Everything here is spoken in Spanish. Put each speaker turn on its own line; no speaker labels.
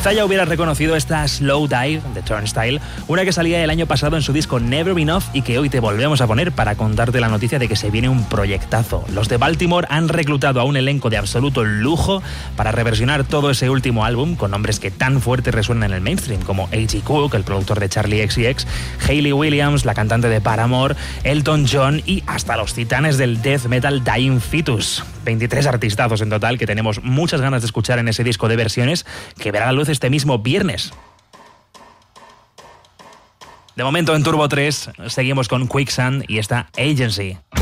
Quizá ya hubieras reconocido esta Slow Dive de Turnstile, una que salía el año pasado en su disco Never Enough y que hoy te volvemos a poner para contarte la noticia de que se viene un proyectazo. Los de Baltimore han reclutado a un elenco de absoluto lujo para reversionar todo ese último álbum con nombres que tan fuerte resuenan en el mainstream como A.G. Cook, el productor de Charlie XCX, Hayley Williams, la cantante de Paramore, Elton John y hasta los titanes del death metal Dying Fetus. 23 artistazos en total que tenemos muchas ganas de escuchar en ese disco de versiones que verá la luz este mismo viernes. De momento en Turbo 3 seguimos con Quicksand y esta Agency.